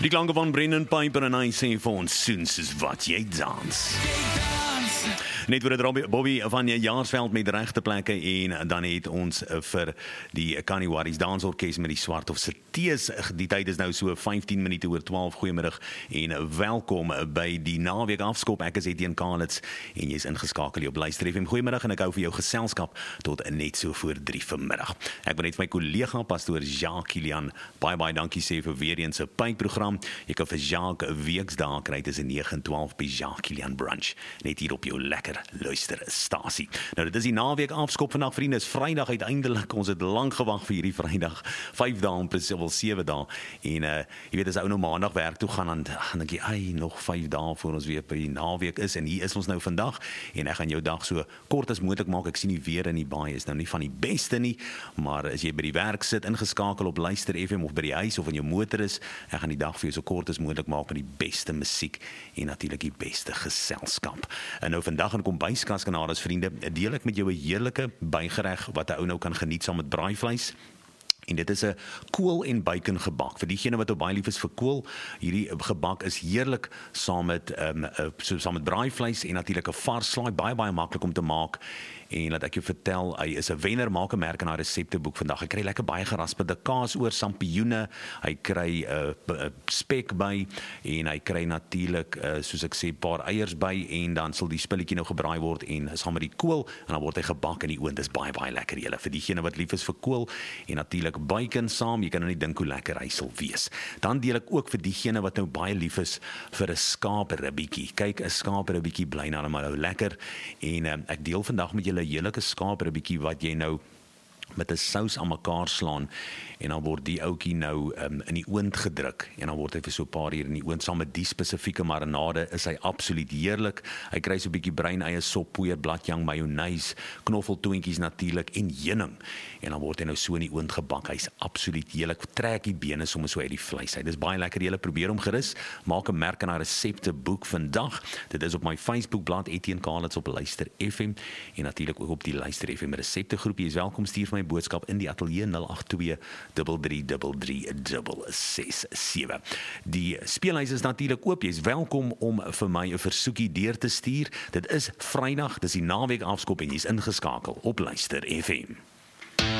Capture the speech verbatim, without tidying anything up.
Die klanke van Brendan Piper en hy sê vir ons, soens is wat jy dans. Net voor het Bobby van Jaarsveld met regte plekke en dan het ons vir die Kaniwaris Dansorkes met die Swart of se tees. Die tyd is nou so vyftien minute oor twaalf. Goeiemiddag en welkom by die naweek afskop. Ek is Etienne Kalitz en jy is ingeskakel op Luister F M. Goeiemiddag en ek hou vir jou geselskap tot net so voor drie vanmiddag. Ek wil net vir my kollega pastoor Jacques Kilian baie baie dankie sê vir weer eens 'n pypprogram. Jy kan vir Jacques weksdae kry tussen nege en twaalf by Jacques Kilian Brunch. Net hier op jou lekker luisterstasie. Nou dit is die naweek afskop vandag vriende, is Vrydag uiteindelik. Ons het lank gewag vir hierdie Vrydag. vyf dae presies wel sewe dae. En uh, jy weet as ou nou maandag werk toe gaan dan dan dink jy, "Ai, nog vyf dae voor ons weer by die naweek is." En hier is ons nou vandag en ek gaan jou dag so kort as moontlik maak. Ek sien die weer in die baie is nou nie van die beste nie, maar as jy by die werk sit ingeskakel op Luister F M of by die huis of in jou motor is, ek gaan die dag vir jou so kort as moontlik maak met die beste musiek en natuurlik die beste geselskap. En nou vandag in Kombuiskas Kanades vriende, deel ek met jou 'n heerlike bygereg wat 'n ou nou kan geniet saam met braaivleis. En dit is 'n kool en bacon gebak. Vir diegene wat op baie lief is vir kool, hierdie gebak is heerlik saam met um, so saam met braaivleis en natuurlik 'n vars slaai, baie baie maklik om te maak. En laat ek jou vertel, hy is 'n wenner, maak 'n merk in haar resepteboek vandag. Hy kry lekker baie gerasperde kaas oor, sampioene, hy kry 'n uh, uh, spek by en hy kry natuurlik uh, soos ek sê 'n paar eiers by en dan sal die spulletjie nou gebraai word en saam met die kool en dan word hy gebak in die oond. Dis baie baie lekker julle vir diegene wat lief is vir kool en natuurlik bacon saam. Jy kan nou nie dink hoe lekker hy sal wees. Dan deel ek ook vir diegene wat nou baie lief is vir 'n skaapribbietjie. Kyk, 'n skaapribbietjie bly nou maar lekker en uh, ek deel vandag met julle 'n heerlike skaapribbietjie wat jy nou met 'n sous aan mekaar slaan en dan word die ouetjie nou um, in die oond gedruk en dan word hy vir so 'n paar uur in die oond saam met die spesifieke marinade is hy absoluut heerlik. Hy kry so 'n bietjie bruin eie sop, poeier, bladjang, majoneise, knoffeltoontjies natuurlik en heuning en dan word hy nou so in die oond gebak. Hy's absoluut heerlik. Trek die bene sommer so uit die vleis uit. Dis baie lekker. Jy probeer hom gerus. Maak 'n merk in haar resepteboek vandag. Dit is op my Facebookblad Etienne Kalitz op Luister F M en natuurlik ook op die Luister F M reseptegroep. Jy is welkom, stuur vir my boodskap in die ateljee nul agt twee drie drie drie drie ses sewe. Die speelhuis is natuurlik oop. Jy is welkom om vir my 'n versoekie deur te stuur. Dit is Vrydag, dis die naweek afskop en jy's ingeskakel op Luister F M.